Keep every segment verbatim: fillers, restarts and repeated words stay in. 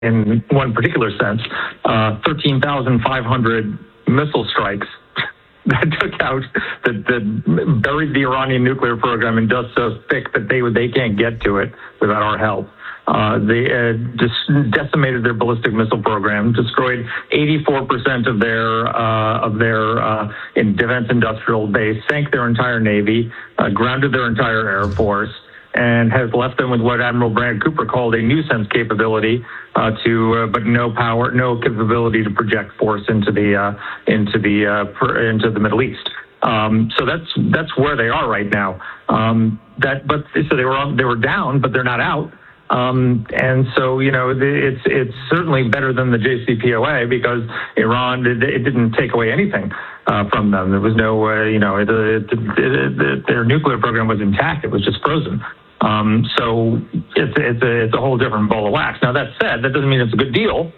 in one particular sense, uh, thirteen thousand five hundred missile strikes that took out, that, that buried the Iranian nuclear program and dust so thick that they they can't get to it without our help. Uh, they uh, just decimated their ballistic missile program, destroyed eighty-four percent of their uh, of their uh, in defense industrial base, sank their entire navy, uh, grounded their entire air force, and has left them with what Admiral Brand Cooper called a nuisance capability, uh, to uh, but no power, no capability to project force into the uh, into the uh, per, into the Middle East. Um, so that's that's where they are right now. Um, that, but so they were on, they were down, but they're not out. Um, and so, you know, it's it's certainly better than the J C P O A because Iran, it, it didn't take away anything uh, from them. There was no, uh, you know, it, it, it, it, their nuclear program was intact. It was just frozen. Um, so it's it's a, it's a whole different ball of wax. Now, that said, that doesn't mean it's a good deal.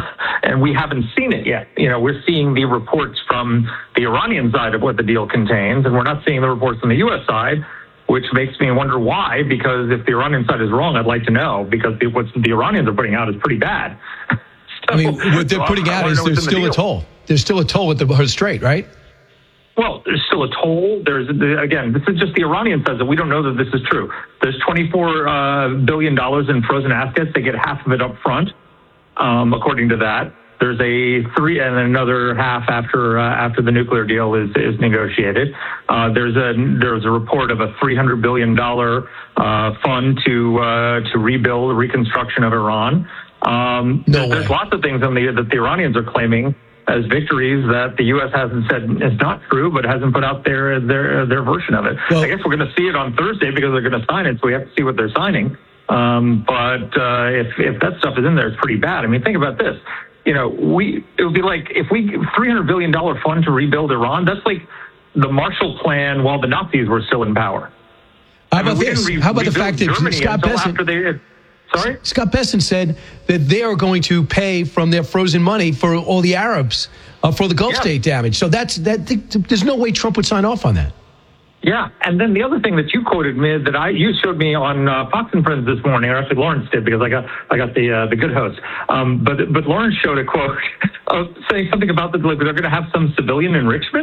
And we haven't seen it yet. You know, we're seeing the reports from the Iranian side of what the deal contains, and we're not seeing the reports from the U S side, which makes me wonder why, because if the Iranian side is wrong, I'd like to know, because the, what the Iranians are putting out is pretty bad. so, I mean, what they're putting so out is there's still the a toll. There's still a toll with the Hormuz Strait, right? Well, there's still a toll. There's, again, this is just the Iranian side that we don't know that this is true. There's twenty-four uh, billion dollars in frozen assets. They get half of it up front, um, according to that. There's a three and another half after uh, after the nuclear deal is is negotiated. Uh, there's a there's a report of a three hundred billion dollars uh, fund to uh, to rebuild reconstruction of Iran. Um, no there's way. lots of things on the, that the Iranians are claiming as victories that the U S hasn't said is not true, but hasn't put out their their their version of it. Well, I guess we're going to see it on Thursday because they're going to sign it, so we have to see what they're signing. Um, but uh, if if that stuff is in there, it's pretty bad. I mean, think about this. You know, we it would be like if we three hundred billion dollars fund to rebuild Iran. That's like the Marshall Plan while the Nazis were still in power. How about I mean, this? Re- How about the fact that Germany Scott Bessent, they, sorry, Scott Bessent said that they are going to pay from their frozen money for all the Arabs uh, for the Gulf yeah. State damage. So that's that. There's no way Trump would sign off on that. Yeah, and then the other thing that you quoted me that I you showed me on uh, Fox and Friends this morning, or actually Lawrence did because I got I got the uh, the good host. Um, but but Lawrence showed a quote uh, saying something about that like, they're going to have some civilian enrichment.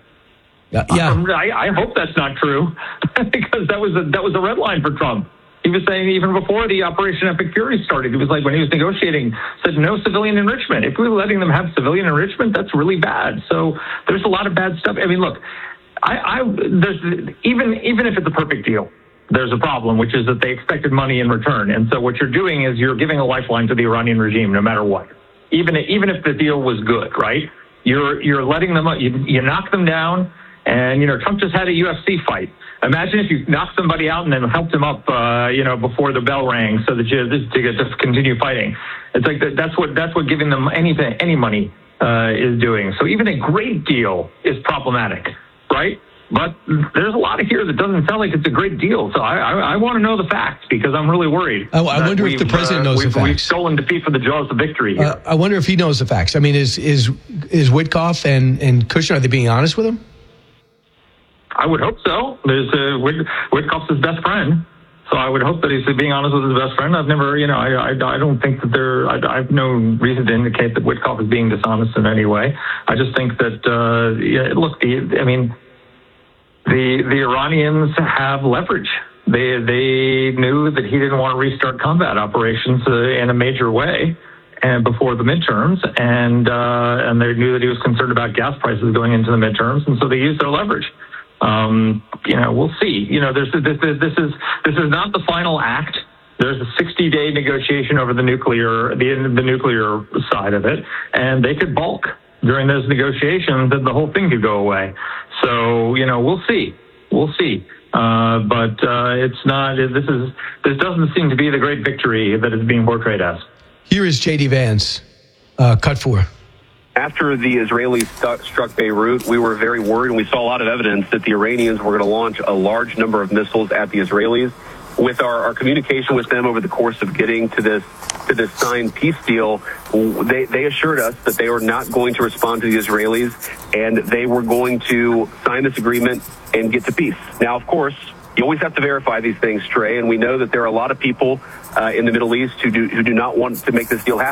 Yeah, yeah. Um, I, I hope that's not true because that was a, that was a red line for Trump. He was saying even before the Operation Epic Fury started, he was like when he was negotiating, said no civilian enrichment. If we were letting them have civilian enrichment, that's really bad. So there's a lot of bad stuff. I mean, look. I, I there's even even if it's a perfect deal, there's a problem, which is that they expected money in return, and so what you're doing is you're giving a lifeline to the Iranian regime, no matter what. Even even if the deal was good, right? You're you're letting them you, you knock them down, and you know Trump just had a U F C fight. Imagine if you knocked somebody out and then helped them up, uh, you know, before the bell rang, so that you to get to continue fighting. It's like that, that's what that's what giving them anything any money uh, is doing. So even a great deal is problematic. Right? But there's a lot of here that doesn't sound like it's a great deal. So I, I, I want to know the facts because I'm really worried. I, I wonder if the president knows uh, the facts. We've stolen defeat from the jaws of victory here. Uh, I wonder if he knows the facts. I mean, is is is Witkoff and, and Kushner, are they being honest with him? I would hope so. There's uh, Whit, Witkoff's his best friend. So I would hope that he's being honest with his best friend. I've never, you know, I, I, I don't think that there, I, I have no reason to indicate that Witkoff is being dishonest in any way. I just think that, uh, yeah, look, the, I mean, the the Iranians have leverage. They they knew that he didn't want to restart combat operations uh, in a major way and before the midterms, and uh, and they knew that he was concerned about gas prices going into the midterms, and so they used their leverage. Um, you know, we'll see. You know, there's, this, this, this is this is not the final act. There's a sixty-day negotiation over the nuclear the the nuclear side of it, and they could balk during those negotiations, and the whole thing could go away. So you know, we'll see. We'll see. Uh, but uh, it's not. This is this doesn't seem to be the great victory that it's being portrayed as. Here is J D Vance, uh, cut four. After the Israelis st- struck Beirut, we were very worried, and we saw a lot of evidence that the Iranians were going to launch a large number of missiles at the Israelis. With our, our communication with them over the course of getting to this to this signed peace deal, they, they assured us that they were not going to respond to the Israelis, and they were going to sign this agreement and get to peace. Now, of course, you always have to verify these things, Trey, and we know that there are a lot of people uh, in the Middle East who do who do not want to make this deal happen.